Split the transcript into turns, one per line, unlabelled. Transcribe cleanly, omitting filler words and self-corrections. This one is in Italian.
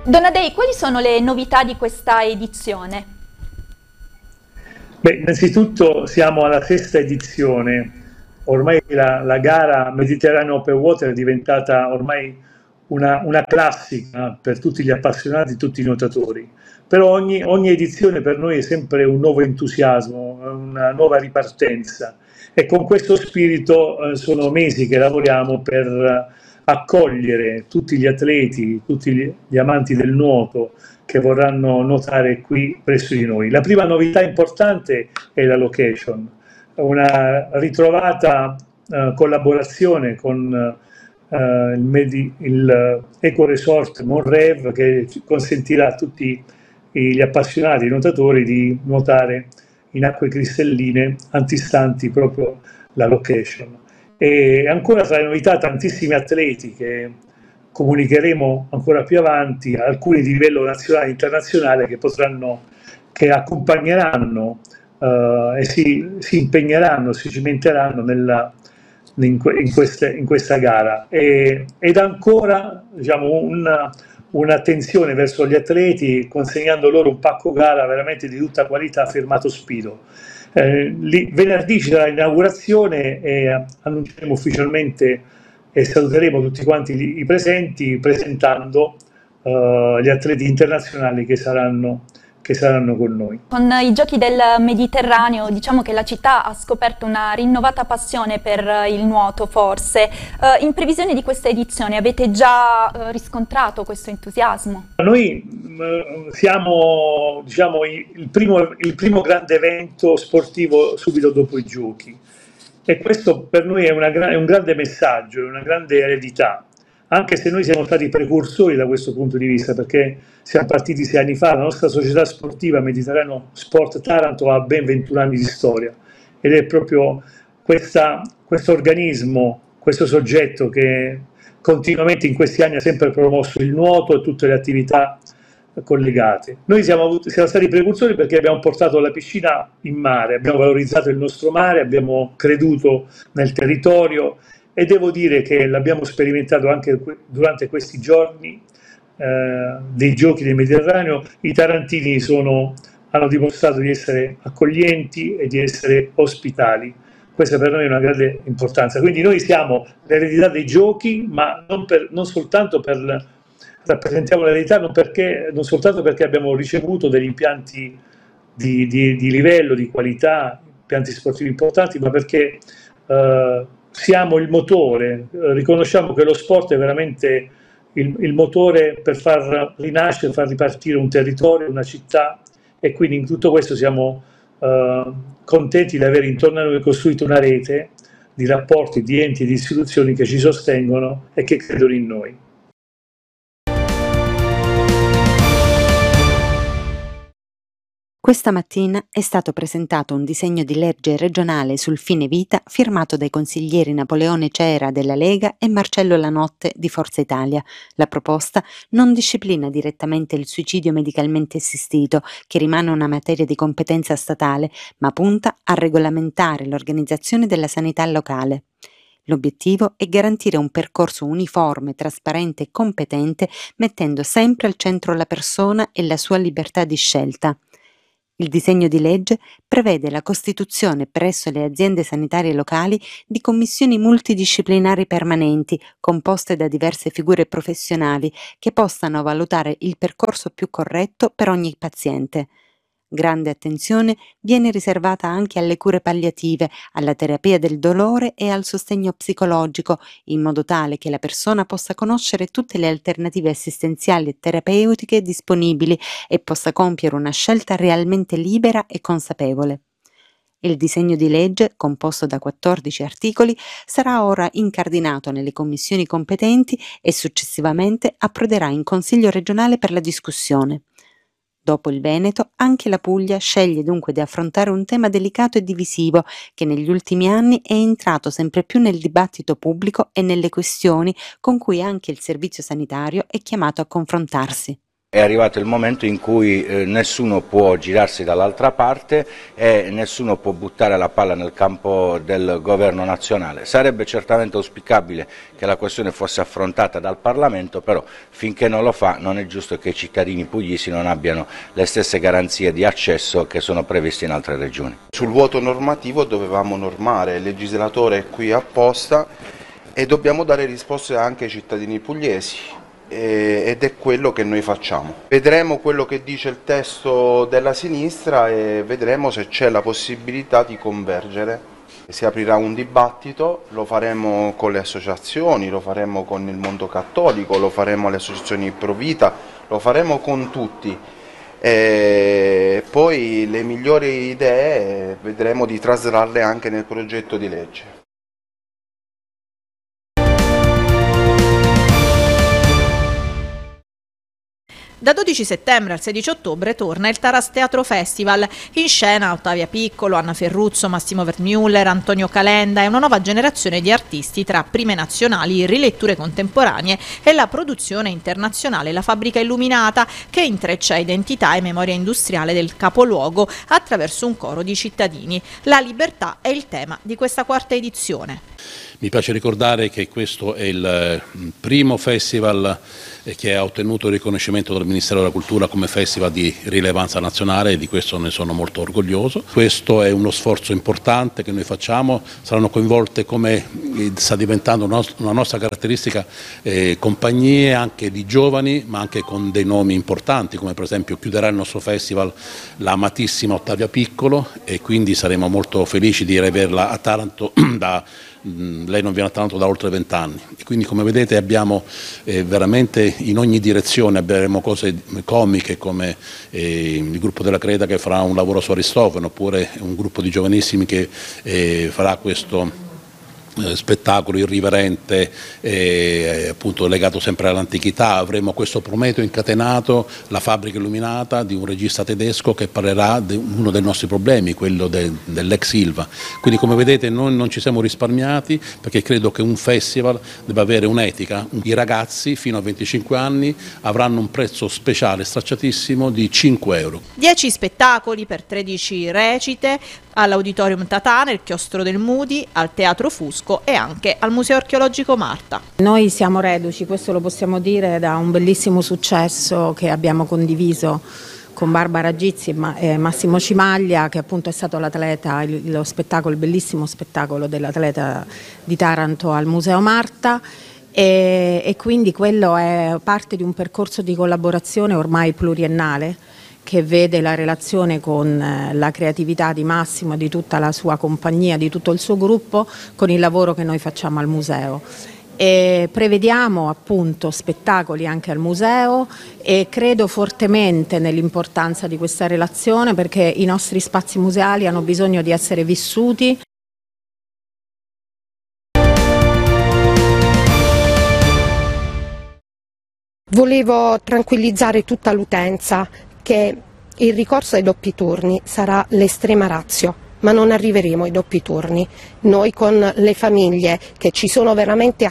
Don Adei, quali sono le novità di questa edizione?
Beh, innanzitutto siamo alla sesta edizione, ormai la gara Mediterraneo Open Water è diventata ormai una classica per tutti gli appassionati, tutti i nuotatori, però ogni edizione per noi è sempre un nuovo entusiasmo, una nuova ripartenza e con questo spirito sono mesi che lavoriamo per accogliere tutti gli atleti, tutti gli amanti del nuoto che vorranno nuotare qui presso di noi. La prima novità importante è la location, una ritrovata collaborazione con il Eco Resort Monrev che consentirà a tutti gli appassionati nuotatori di nuotare in acque cristalline antistanti proprio la location. E ancora tra le novità tantissimi atleti che comunicheremo ancora più avanti, alcuni di livello nazionale e internazionale che accompagneranno e si impegneranno, si cimenteranno in questa gara. Ed ancora diciamo, un'attenzione verso gli atleti, consegnando loro un pacco gara veramente di tutta qualità firmato Spido. Venerdì ci sarà l'inaugurazione e annunceremo ufficialmente e saluteremo tutti quanti i presenti presentando gli atleti internazionali che saranno con noi.
Con i Giochi del Mediterraneo, diciamo che la città ha scoperto una rinnovata passione per il nuoto, forse. In previsione di questa edizione avete già riscontrato questo entusiasmo?
Noi siamo diciamo, il primo grande evento sportivo subito dopo i Giochi e questo per noi è un grande messaggio, è una grande eredità, anche se noi siamo stati precursori da questo punto di vista, perché siamo partiti 6 anni fa, la nostra società sportiva Mediterraneo Sport Taranto ha ben 21 anni di storia ed è proprio questo organismo, questo soggetto che continuamente in questi anni ha sempre promosso il nuoto e tutte le attività collegate. Noi siamo stati precursori perché abbiamo portato la piscina in mare, abbiamo valorizzato il nostro mare, abbiamo creduto nel territorio e devo dire che l'abbiamo sperimentato anche durante questi giorni dei Giochi del Mediterraneo. I tarantini hanno dimostrato di essere accoglienti e di essere ospitali. Questa per noi è una grande importanza. Quindi noi siamo l'eredità dei Giochi, ma non soltanto per rappresentiamo l'eredità, non soltanto perché abbiamo ricevuto degli impianti di livello, di qualità, impianti sportivi importanti, ma perché siamo il motore, riconosciamo che lo sport è veramente il motore per far rinascere, far ripartire un territorio, una città e quindi in tutto questo siamo contenti di avere intorno a noi costruito una rete di rapporti, di enti e di istituzioni che ci sostengono e che credono in noi.
Questa mattina è stato presentato un disegno di legge regionale sul fine vita firmato dai consiglieri Napoleone Cera della Lega e Marcello Lanotte di Forza Italia. La proposta non disciplina direttamente il suicidio medicalmente assistito, che rimane una materia di competenza statale, ma punta a regolamentare l'organizzazione della sanità locale. L'obiettivo è garantire un percorso uniforme, trasparente e competente, mettendo sempre al centro la persona e la sua libertà di scelta. Il disegno di legge prevede la costituzione presso le aziende sanitarie locali di commissioni multidisciplinari permanenti, composte da diverse figure professionali, che possano valutare il percorso più corretto per ogni paziente. Grande attenzione viene riservata anche alle cure palliative, alla terapia del dolore e al sostegno psicologico, in modo tale che la persona possa conoscere tutte le alternative assistenziali e terapeutiche disponibili e possa compiere una scelta realmente libera e consapevole. Il disegno di legge, composto da 14 articoli, sarà ora incardinato nelle commissioni competenti e successivamente approderà in Consiglio regionale per la discussione. Dopo il Veneto, anche la Puglia sceglie dunque di affrontare un tema delicato e divisivo che negli ultimi anni è entrato sempre più nel dibattito pubblico e nelle questioni con cui anche il servizio sanitario è chiamato a confrontarsi.
È arrivato il momento in cui nessuno può girarsi dall'altra parte e nessuno può buttare la palla nel campo del governo nazionale. Sarebbe certamente auspicabile che la questione fosse affrontata dal Parlamento, però finché non lo fa non è giusto che i cittadini pugliesi non abbiano le stesse garanzie di accesso che sono previste in altre regioni.
Sul vuoto normativo dovevamo normare, il legislatore è qui apposta e dobbiamo dare risposte anche ai cittadini pugliesi. Ed è quello che noi facciamo. Vedremo quello che dice il testo della sinistra e vedremo se c'è la possibilità di convergere. Si aprirà un dibattito, lo faremo con le associazioni, lo faremo con il mondo cattolico, lo faremo alle associazioni pro vita, lo faremo con tutti. E poi le migliori idee vedremo di traslarle anche nel progetto di legge.
Da 12 settembre al 16 ottobre torna il Taras Teatro Festival. In scena Ottavia Piccolo, Anna Ferruzzo, Massimo Vermüller, Antonio Calenda e una nuova generazione di artisti tra prime nazionali, riletture contemporanee e la produzione internazionale La Fabbrica Illuminata, che intreccia identità e memoria industriale del capoluogo attraverso un coro di cittadini. La libertà è il tema di questa quarta edizione.
Mi piace ricordare che questo è il primo festival che ha ottenuto il riconoscimento del Ministero della Cultura come festival di rilevanza nazionale e di questo ne sono molto orgoglioso. Questo è uno sforzo importante che noi facciamo, saranno coinvolte, come sta diventando una nostra caratteristica, compagnie anche di giovani ma anche con dei nomi importanti, come per esempio chiuderà il nostro festival la amatissima Ottavia Piccolo e quindi saremo molto felici di averla a Taranto lei non viene a Taranto da oltre 20 anni e quindi come vedete abbiamo veramente in ogni direzione, avremo cose comiche come il gruppo della Creta che farà un lavoro su Aristofane, oppure un gruppo di giovanissimi che farà questo spettacolo irriverente appunto legato sempre all'antichità. Avremo questo Prometeo incatenato, La Fabbrica Illuminata, di un regista tedesco che parlerà di uno dei nostri problemi, quello dell'ex Ilva. Quindi come vedete noi non ci siamo risparmiati, perché credo che un festival debba avere un'etica. I ragazzi fino a 25 anni avranno un prezzo speciale stracciatissimo di 5 euro.
10 spettacoli per 13 recite all'Auditorium Tatà, nel Chiostro del Mudi, al Teatro Fusco e anche al Museo Archeologico Marta.
Noi siamo reduci, questo lo possiamo dire, da un bellissimo successo che abbiamo condiviso con Barbara Gizzi e Massimo Cimaglia, che appunto è stato l'atleta, lo spettacolo, il bellissimo spettacolo dell'atleta di Taranto al Museo Marta. E quindi quello è parte di un percorso di collaborazione ormai pluriennale, che vede la relazione con la creatività di Massimo e di tutta la sua compagnia, di tutto il suo gruppo, con il lavoro che noi facciamo al museo. E prevediamo appunto spettacoli anche al museo e credo fortemente nell'importanza di questa relazione, perché i nostri spazi museali hanno bisogno di essere vissuti.
Volevo tranquillizzare tutta l'utenza che il ricorso ai doppi turni sarà l'estrema ratio, ma non arriveremo ai doppi turni. Noi con le famiglie che ci sono veramente